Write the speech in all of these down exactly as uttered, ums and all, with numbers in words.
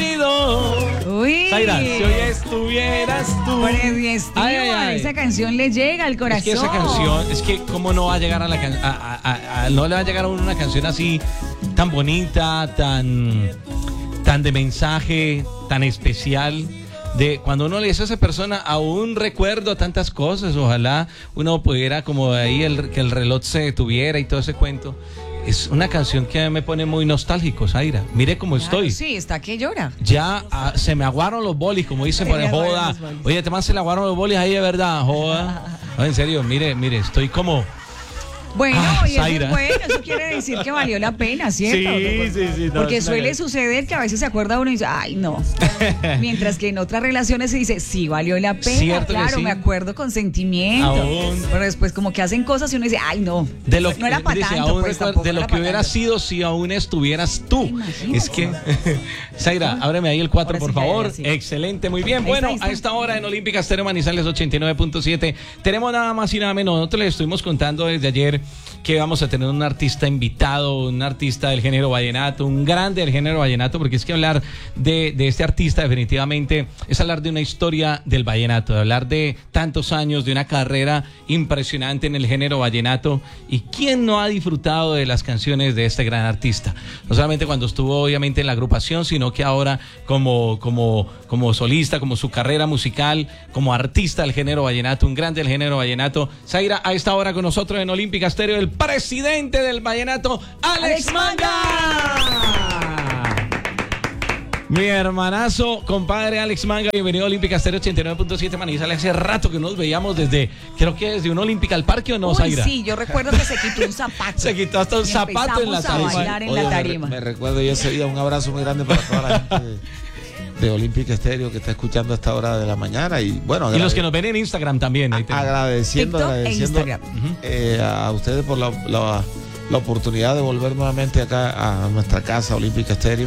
sido. Uy. Zaira, si hoy estuvieras tú. Freddy Esteban, Ay, ay, ay. esa canción le llega al corazón. Es que esa canción, es que cómo no va a llegar a la can- a, a- a- a- no le va a llegar a uno una canción así tan bonita, tan, tan de mensaje, tan especial. De cuando uno le dice a esa persona, aún recuerdo tantas cosas, ojalá uno pudiera como ahí el, que el reloj se detuviera y todo ese cuento. Es una canción que me pone muy nostálgico, Zaira. Mire cómo Claro, estoy. sí, está que llora. Ya ah, se me aguaron los bolis, como dicen Se por le el aguaron joda. los bolis. Oye, te man se le aguaron los bolis ahí de verdad, joda. No, en serio, mire, mire, estoy como... Bueno, Ah, y eso Zaira. es bueno, eso quiere decir que valió la pena, ¿cierto? Sí, sí, sí, no, Porque es una suele gran- suceder que a veces se acuerda uno y dice, ay, no. Mientras que en otras relaciones se dice, sí, valió la pena, Cierto que claro, sí. me acuerdo con sentimiento. Aún. Pero después como que hacen cosas y uno dice, ay, no. De lo, no era para dice, tanto, aún pues, recuerdo- tampoco de lo era que pa' hubiera tanto. sido si aún estuvieras tú. Imagínate. Es que, Zaira, ábreme ahí el cuatro, Ahora por sí, ya, favor. ya, sí. Excelente, muy bien. Ahí Bueno, está, ahí está. a esta hora en Olímpica Estéreo Manizales ochenta y nueve punto siete tenemos nada más y nada menos. Nosotros les estuvimos contando desde ayer que vamos a tener un artista invitado, un artista del género vallenato, un grande del género vallenato, porque es que hablar de, de este artista definitivamente es hablar de una historia del vallenato, de hablar de tantos años, de una carrera impresionante en el género vallenato. ¿Y quién no ha disfrutado de las canciones de este gran artista? No solamente cuando estuvo obviamente en la agrupación, sino que ahora como, como, como solista, como su carrera musical, como artista del género vallenato, un grande del género vallenato. Zaira, a esta hora con nosotros en Olímpica Estéreo, el presidente del vallenato, Alex, Alex Manga. Mi hermanazo, compadre Alex Manga, bienvenido a Olímpica Estéreo ochenta y nueve punto siete Manizales. Hace rato que nos veíamos desde, creo que desde un Olímpica al Parque, ¿o no, Uy, Zaira? sí, yo recuerdo que se quitó un zapato. Se quitó hasta un Y zapato en la empezamos a tarima. bailar en Oye, la me- tarima. Me, recuerdo yo ese día, un abrazo muy grande para toda la gente de, de Olímpica Estéreo que está escuchando a esta hora de la mañana. Y bueno, Y los agrade- que nos ven en Instagram también. Ahí tenemos. agradeciendo, TikTok e agradeciendo Instagram. eh, a ustedes por la, la, la oportunidad de volver nuevamente acá a nuestra casa, Olímpica Estéreo.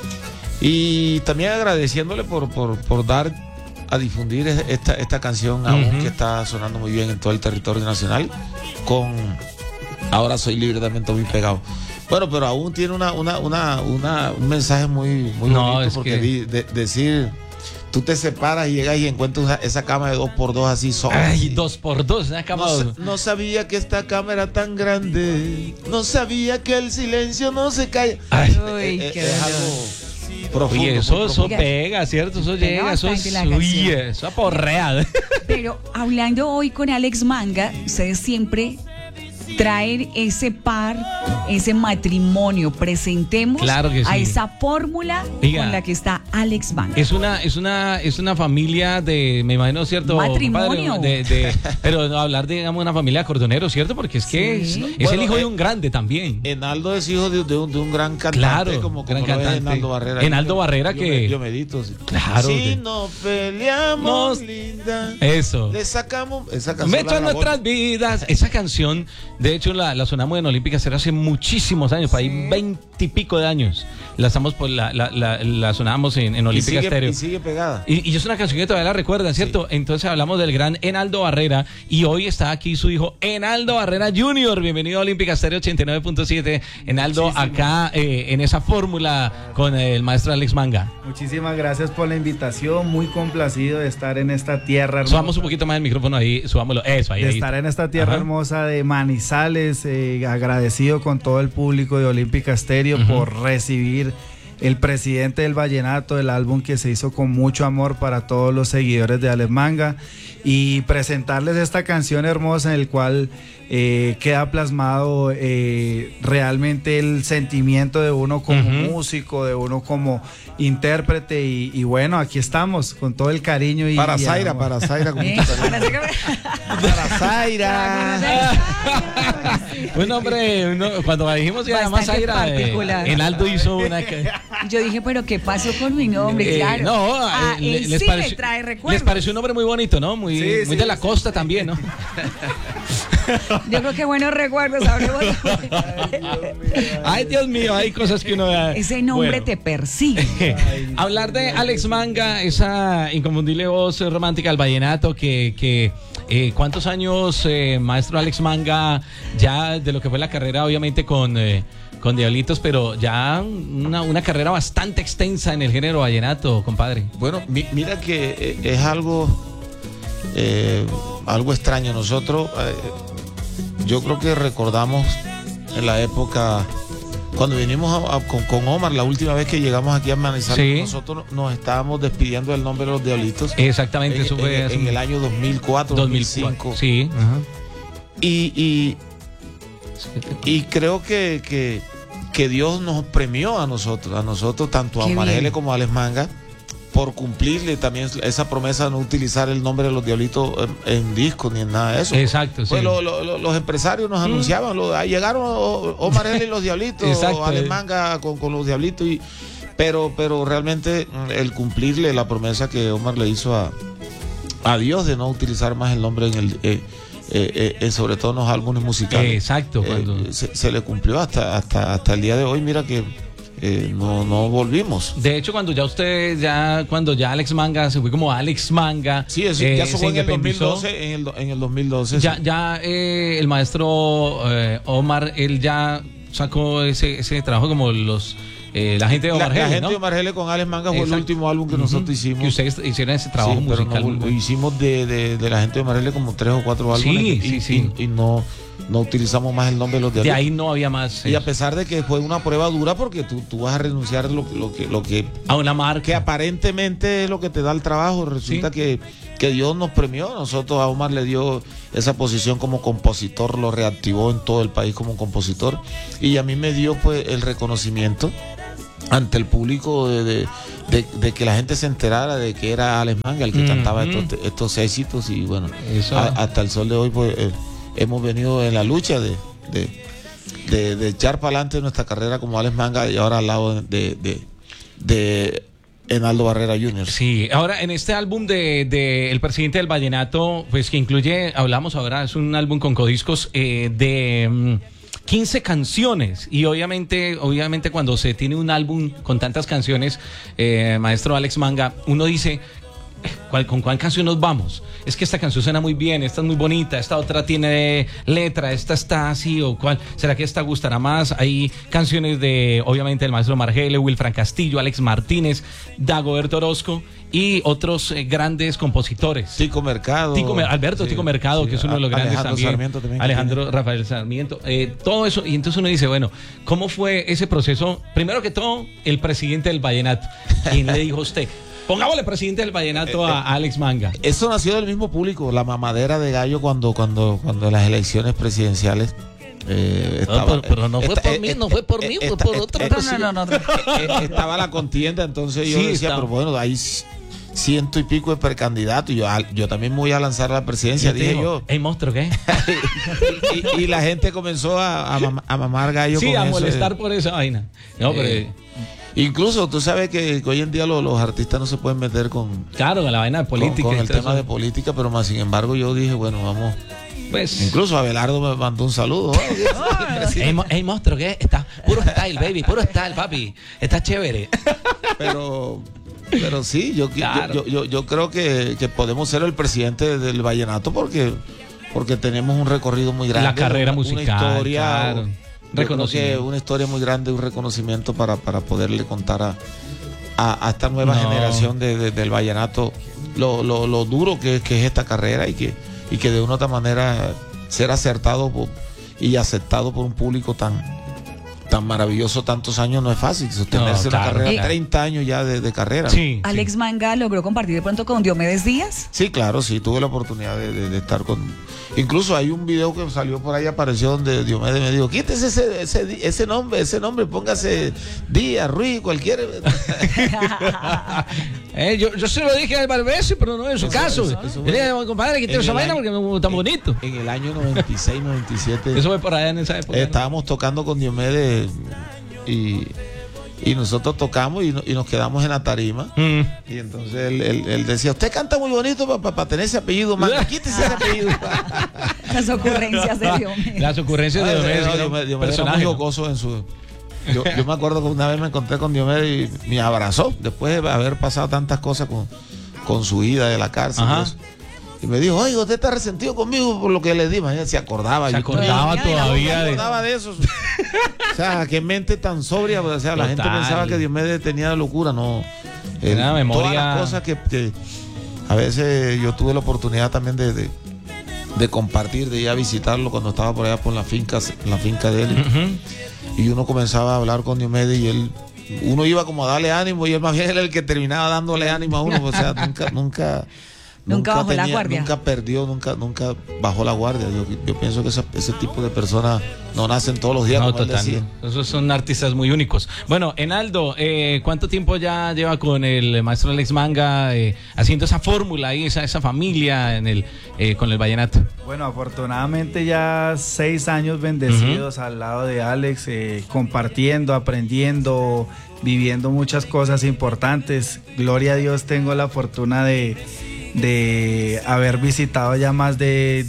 Y también agradeciéndole por, por, por dar a difundir esta, esta canción aún Ujú. que está sonando muy bien en todo el territorio nacional con Ahora Soy Libre, también estoy muy pegado. Bueno, pero aún tiene una, una, una, una, un mensaje muy, muy No, bonito, es porque que- di- de- decir, tú te separas y llegas y encuentras esa, esa cama de dos por dos así sola. Ay, dos por dos, una cama. No, sa- no sabía que esta cama era tan grande. No sabía que el silencio no se cae. Ay. Uy, Eh, eh, qué es dolor. algo profundo. Oye, muy eso, eso profundo. pega, ¿cierto? Eso Pega llega, eso bastante es. la Uy, canción. eso aporrea. Pero hablando hoy con Alex Manga, ustedes siempre traen ese par, ese matrimonio. Presentemos Claro que a sí. esa fórmula Oiga. con la que está Alex Manga. Es una, es una, es una familia de, me imagino, ¿cierto? Matrimonio. compadre? De, de- pero no, hablar de, digamos, una familia de cordoneros, ¿cierto? Porque es que Sí. es, es Bueno, el hijo eh, de un grande también. Enaldo es hijo de, de un, de un gran cantante. Claro, como, como gran lo es cantante. Enaldo Barrera. Enaldo Yo- Barrera yo que- me- Yo medito. Sí. Claro, Si que- no peleamos, Nos- linda. Eso. Le sacamos esa canción. Meto la en grabó- nuestras vidas. Esa canción, de hecho, la, la sonamos en Olímpica Estéreo hace muchísimos años, por ahí veintipico de años. La estamos por la, la, la, la sonábamos en, en y Olímpica sigue, Estéreo. y sigue pegada. Y, y es una canción que todavía la recuerdan, ¿cierto? Entonces hablamos del gran Enaldo Barrera y hoy está aquí su hijo Enaldo Barrera junior Bienvenido a Olímpica Estéreo ochenta y nueve punto siete. Enaldo, Muchísimas. acá eh, en esa fórmula con el maestro Alex Manga. Muchísimas gracias por la invitación, muy complacido de estar en esta tierra hermosa. Subamos un poquito más el micrófono ahí, subámoslo. Eso, ahí. de ahí. estar en esta tierra Ajá. hermosa de Manizales, eh, agradecido con todo el público de Olímpica Estéreo Ujú. por recibir el presidente del vallenato, el álbum que se hizo con mucho amor para todos los seguidores de Alex Manga, y presentarles esta canción hermosa en el cual eh, queda plasmado eh, realmente el sentimiento de uno como Ujú. músico, de uno como intérprete, y, y bueno, aquí estamos con todo el cariño y Para y Zaira, amor. para Zaira. Con ¿Eh? mucho cariño. Parece que- Para Zaira. Un hombre, uno- cuando dijimos ya más Bastante Zaira, eh, particular. Enaldo hizo una. ca- Yo dije, pero ¿qué pasó con mi nombre? Eh, Claro. no, Ah, eh, él les, sí pareció, le trae les recuerdos. pareció un nombre muy bonito, ¿no? Muy, Sí, muy sí, de la sí, costa sí. también, ¿no? Yo creo que buenos recuerdos habremos. Ay, Dios mío, hay cosas que uno. Ese nombre Bueno. te persigue. Hablar de Alex Manga, esa inconfundible voz eh, romántica del vallenato, que, que eh, ¿cuántos años, eh, maestro Alex Manga, ya de lo que fue la carrera, obviamente con, eh, con Diablitos, pero ya una, una carrera bastante extensa en el género vallenato, compadre. Bueno, mi, mira que eh, es algo, eh, algo extraño. Nosotros, eh, yo creo que recordamos en la época, cuando vinimos a, a, con, con Omar, la última vez que llegamos aquí a Manizales, sí. nosotros nos estábamos despidiendo del nombre de los Diablitos. Exactamente, en, eso fue en, en el año dos mil cuatro, dos mil cinco. Sí. Ajá. Y, y, y creo que, que, que Dios nos premió a nosotros, a nosotros, tanto a Omar Geles como a Alex Manga, por cumplirle también esa promesa de no utilizar el nombre de los Diablitos en, en discos ni en nada de eso. Exacto, pues sí. lo, lo, lo, los empresarios nos mm. anunciaban, lo, ahí llegaron Omar Geles y los Diablitos, Exacto, Alex eh. Manga con, con los Diablitos, y, pero, pero realmente el cumplirle la promesa que Omar le hizo a, a Dios de no utilizar más el nombre en el... Eh, Eh, eh, sobre todo en los álbumes musicales. Exacto. Cuando... Eh, se, se le cumplió hasta, hasta, hasta el día de hoy. Mira que eh, no, no volvimos. De hecho, cuando ya usted, ya cuando ya Alex Manga se fue como Alex Manga. Sí, eso, eh, ya se fue en el dos mil doce. En el, en el dos mil doce. Ya, sí. ya eh, el maestro eh, Omar, él ya sacó ese, ese trabajo como los... Eh, la gente de Omar Geles, La, la gente ¿no? de Omar Geles con Alex Manga fue Exacto. el último álbum que uh-huh. nosotros hicimos. Que ustedes hicieron ese trabajo sí, musical. Pero no, hicimos de, de, de la gente de Omar Geles como tres o cuatro álbumes. Sí, y, sí, sí. Y, y no, no utilizamos más el nombre de los de Diablitos. ahí no había más. Y a pesar de que fue una prueba dura, porque tú, tú vas a renunciar lo, lo que lo que a una marca que aparentemente es lo que te da el trabajo. Resulta sí. que, que Dios nos premió. Nosotros a Omar le dio esa posición como compositor, lo reactivó en todo el país como compositor, y a mí me dio pues el reconocimiento ante el público de, de, de, de que la gente se enterara de que era Alex Manga el que mm-hmm. cantaba estos, estos éxitos, y bueno, a, hasta el sol de hoy pues eh, hemos venido en la lucha de, de, de, de echar para adelante nuestra carrera como Alex Manga, y ahora al lado de, de, de Enaldo Barrera junior Sí, ahora en este álbum de, de El Presidente del Vallenato, pues que incluye, hablamos ahora, es un álbum con codiscos eh, de... Um, quince canciones, y obviamente obviamente cuando se tiene un álbum con tantas canciones, eh, maestro Alex Manga, uno dice, ¿cuál, ¿con cuál canción nos vamos? Es que esta canción suena muy bien, esta es muy bonita, esta otra tiene letra, esta está así, o cuál, ¿será que esta gustará más? Hay canciones de, obviamente, el maestro Omar Geles, Wilfran Castillo, Alex Martínez, Dagoberto Orozco y otros eh, grandes compositores. Tico Mercado. Tico, Alberto sí, Tico Mercado, sí, que es uno de los grandes Alejandro también. Sarmiento también. Alejandro Rafael Sarmiento. Eh, todo eso, y entonces uno dice, bueno, ¿cómo fue ese proceso? Primero que todo, el presidente del Vallenato. ¿Quién le dijo a usted? Pongámosle presidente del Vallenato a, a Alex Manga. Eso nació del mismo público, la mamadera de gallo cuando, cuando, cuando en las elecciones presidenciales. Eh, estaba, no, pero, pero no fue esta, por mí, no fue por mí, fue por otro. No, no, no, no. Estaba la contienda, entonces yo sí, decía, estaba. pero bueno, ahí ciento y pico de precandidatos, y yo, yo también me voy a lanzar a la presidencia, dije digo, yo. ¿El monstruo qué? y, y la gente comenzó a, a, mam a mamar gallo sí, con a eso. molestar por esa vaina. No, pero... Eh, incluso tú sabes que, que hoy en día los, los artistas no se pueden meter con... Claro, con la vaina de política. Con, con el tema eso. de política, pero más sin embargo yo dije, bueno, vamos... Pues, incluso Abelardo me mandó un saludo. Ey, hey, monstruo, ¿qué? Está puro style, baby, puro style, papi. Está chévere. Pero... Pero sí, yo, claro. yo, yo, yo creo que, que podemos ser el presidente del Vallenato porque, porque tenemos un recorrido muy grande. La carrera una, musical, una historia, claro. Reconocimiento. Una historia muy grande, un reconocimiento para, para poderle contar a, a, a esta nueva no. generación de, de, del Vallenato lo, lo, lo duro que, que es esta carrera, y que, y que de una u otra manera ser acertado por, y aceptado por un público tan... tan maravilloso tantos años no es fácil sostenerse no, claro, una carrera, claro. treinta años ya de, de carrera. Sí, Alex sí. Manga logró compartir de pronto con Diomedes Díaz. Sí, claro, sí, tuve la oportunidad de, de, de estar con... Incluso hay un video que salió por ahí, apareció, donde Diomedes me dijo, quítese ese, ese, ese nombre, ese nombre, póngase Díaz, Ruiz, cualquiera. eh, yo, yo se lo dije al Barbesi, pero no en su eso, caso. Eso, eso yo le dije, compadre, quítese esa vaina porque me gusta en, bonito. En el año noventa y seis, noventa y siete. Eso fue por allá en esa época. Eh, estábamos tocando con Diomedes y, y nosotros tocamos y, no, y nos quedamos en la tarima. Mm. Y entonces él, él, él decía, usted canta muy bonito para pa, pa tener ese apellido, Manga, quítese ese apellido. Las ocurrencias de Diomedes. Las ocurrencias de Diomedes. No, Diomedes, Diomedes era muy jocoso en su... Yo, yo me acuerdo que una vez me encontré con Diomedes y me abrazó, después de haber pasado tantas cosas con, con su ida de la cárcel. Y, Y me dijo, oye, usted está resentido conmigo por lo que le di. Imagínate, se acordaba. Se yo acordaba todavía, todavía me de... acordaba de eso. O sea, qué mente tan sobria. O sea, la Total. gente pensaba que Diomedes tenía de locura. No. Era una memoria... Todas las cosas que, que a veces yo tuve la oportunidad también de, de, de compartir, de ir a visitarlo cuando estaba por allá por la finca, la finca de él. Ujú. Y uno comenzaba a hablar con Diomedes y él, uno iba como a darle ánimo y él más bien era el que terminaba dándole ánimo a uno. O sea, nunca, nunca, Nunca bajó la guardia. Nunca perdió, nunca, nunca bajó la guardia. Yo, yo pienso que esa, ese tipo de personas no nacen todos los días, No, como él total. decía. Esos son artistas muy únicos. Bueno, Enaldo, eh, ¿cuánto tiempo ya lleva con el maestro Alex Manga eh, haciendo esa fórmula ahí, esa, esa familia en el eh, con el vallenato? Bueno, afortunadamente ya seis años bendecidos uh-huh. al lado de Alex, eh, compartiendo, aprendiendo, viviendo muchas cosas importantes. Gloria a Dios, tengo la fortuna de, de haber visitado ya más de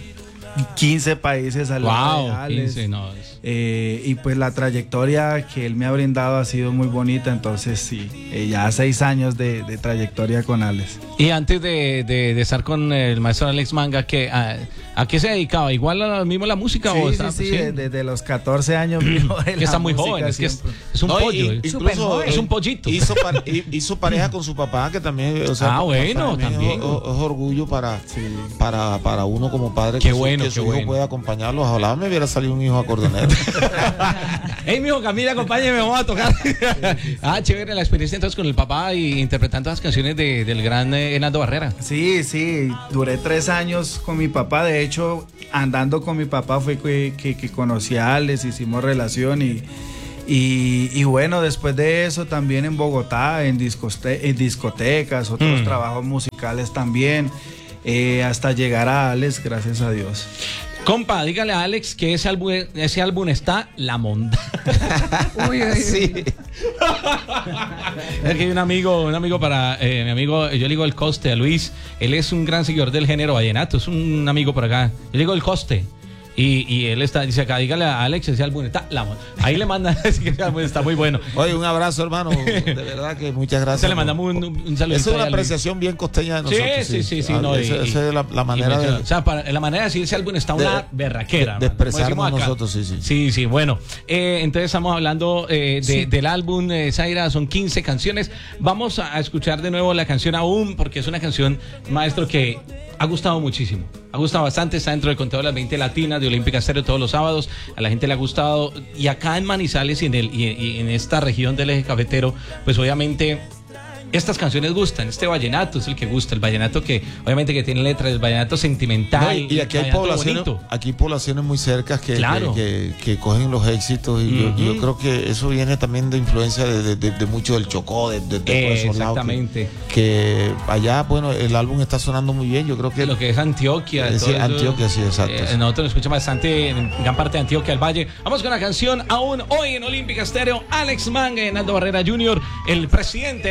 quince países al lado de Alex. quince, no, es... eh, y pues la trayectoria que él me ha brindado ha sido muy bonita, entonces sí, eh, ya seis años de, de trayectoria con Alex. Y antes de, de, de estar con el maestro Alex Manga, ¿qué, a, ¿a qué se dedicaba? ¿Igual a mismo la música? Sí, o sí, está, sí, sí, desde, desde los catorce años vivo de que está muy joven, es que es, es un no, pollo. Y, incluso es un pollito. Hizo, par, hizo pareja con su papá, que también, o sea, ah, bueno, también. Es, es orgullo para, sí. para, para uno como padre. Qué que bueno, su, que qué su hijo bueno. pueda acompañarlo. Ojalá me hubiera salido un hijo acordeonero. Hey, mijo, Camila, acompáñeme, vamos a tocar. Sí, sí, sí. Ah, chévere la experiencia entonces con el papá y interpretando las canciones de, del gran eh, Enaldo Barrera. Sí, sí, duré tres años con mi papá. De hecho, andando con mi papá fue que, que, que conocí a Alex, hicimos relación y, y, y bueno, después de eso también en Bogotá, en, discote en discotecas, otros mm. trabajos musicales también, eh, hasta llegar a Alex, gracias a Dios. Compa, dígale a Alex que ese álbum, ese álbum está la monda. Uy, uy, sí. Es que hay un amigo, un amigo para eh, mi amigo, yo le digo el Coste, a Luis, él es un gran seguidor del género vallenato, es un amigo por acá. Yo le digo el Coste. Y, y él está, dice acá, dígale a Alex, ese álbum está la monda. Ahí le manda, ese álbum está muy bueno. Oye, un abrazo, hermano. De verdad que muchas gracias. Se le mandamos un, un saludo. Esa es una apreciación bien costeña de nosotros. Sí, sí, sí. sí, ah, no, esa, esa es la, la manera de. O sea, para, la manera de decir ese álbum está una de, berraquera. De, de expresarnos nosotros, sí, sí. Sí, sí, bueno. Eh, entonces estamos hablando eh, de, sí. del álbum eh, Zaira, son quince canciones. Vamos a escuchar de nuevo la canción Aún, porque es una canción, maestro, que ha gustado muchísimo. Ha gustado bastante, está dentro del conteo de las veinte latinas de Olímpica Estéreo todos los sábados. A la gente le ha gustado. Y acá en Manizales y en, el, y, y en esta región del eje cafetero, pues obviamente estas canciones gustan. Este vallenato es el que gusta. El vallenato que obviamente que tiene letras, el vallenato sentimental. No, y, y aquí hay poblaciones, aquí poblaciones muy cercas que, claro. que, que, que cogen los éxitos. Y uh-huh. yo, yo creo que eso viene también de influencia de, de, de, de mucho del Chocó, de, de, de eh, todos esos exactamente. lados. Que, que allá, bueno, el álbum está sonando muy bien. Yo creo que lo que es Antioquia. Eh, sí, Antioquia, sí, exacto. Eh, nosotros lo escuchamos bastante en gran parte de Antioquia, el Valle. Vamos con la canción Aún hoy en Olímpica Estéreo. Alex Manga y Enaldo Barrera junior, el presidente.